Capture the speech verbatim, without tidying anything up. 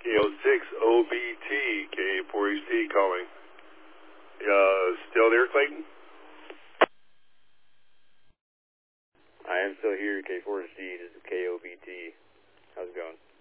K O six O B T, K four H T calling. Uh, still there, Clayton? I am still here, K four H T. This is K O B T. How's it going?